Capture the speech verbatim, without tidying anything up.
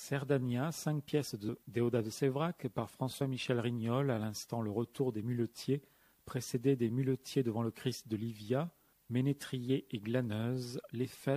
Cerdania, cinq pièces de Déodat de Séverac par François-Michel Rignol, à l'instant le retour des muletiers, précédé des muletiers devant le Christ de Livia, Ménétrier et Glaneuse, les fêtes